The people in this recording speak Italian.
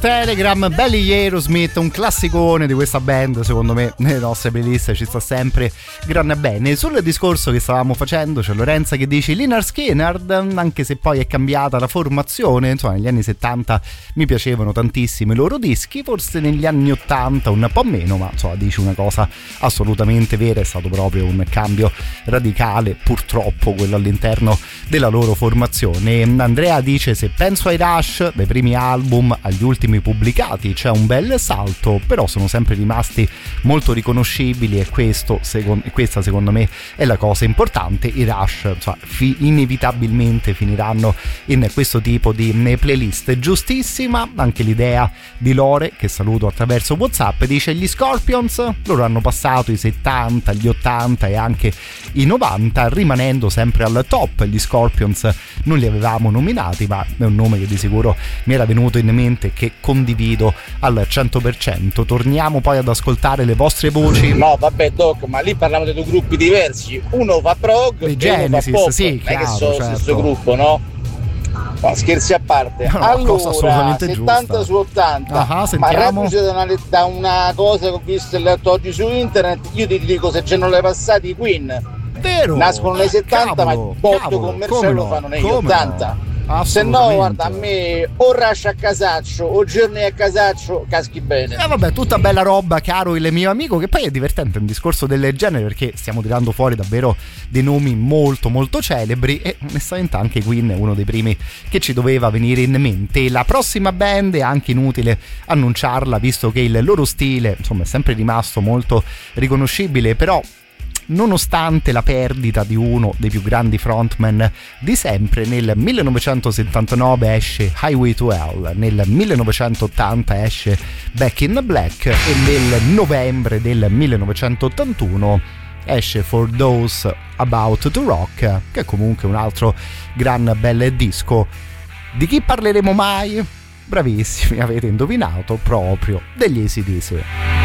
Telegram, belli Aerosmith, un classicone di questa band, secondo me nelle nostre playlist ci sta sempre gran bene. Sul discorso che stavamo facendo c'è Lorenza che dice Lynyrd Skynyrd, anche se poi è cambiata la formazione, insomma negli anni 70 mi piacevano tantissimo i loro dischi, forse negli anni 80 un po' meno, ma insomma dice una cosa assolutamente vera, è stato proprio un cambio radicale purtroppo quello all'interno della loro formazione. Andrea dice se penso ai Rush, dai primi album agli ultimi pubblicati c'è un bel salto, però sono sempre rimasti molto riconoscibili e questa secondo me è la cosa importante. I Rush inevitabilmente finiranno in questo tipo di playlist. Giustissima anche l'idea di Lore, che saluto attraverso WhatsApp, dice gli Scorpions loro hanno passato i 70, gli 80 e anche i 90 rimanendo sempre al top. Gli Scorpions non li avevamo nominati, ma è un nome che di sicuro mi era venuto in mente, che condivido al 100%. Torniamo poi ad ascoltare le vostre voci. No vabbè Doc, ma lì parliamo di due gruppi diversi, uno fa prog e Genesis, uno fa pop, sì, non è che sono certo. lo stesso gruppo, no? No, scherzi a parte. No, allora 70 giusta. su 80 ma sentiamo. da una cosa che ho visto e letto oggi su internet, io ti dico se ce non l'hai passati i Queen vero, nascono nei 70 cavolo, ma il botto commerciale lo fanno negli 80. Se no guarda, a me o Rush a casaccio o Journey a casaccio caschi bene. Vabbè, tutta bella roba, caro il mio amico, che poi è divertente un discorso del genere perché stiamo tirando fuori davvero dei nomi molto molto celebri e onestamente anche Queen è uno dei primi che ci doveva venire in mente. La prossima band è anche inutile annunciarla visto che il loro stile insomma è sempre rimasto molto riconoscibile, però nonostante la perdita di uno dei più grandi frontman di sempre, nel 1979 esce Highway to Hell, nel 1980 esce Back in Black e nel novembre del 1981 esce For Those About to Rock, che è comunque un altro gran bel disco. Di chi parleremo mai? Bravissimi, avete indovinato, proprio degli AC/DC.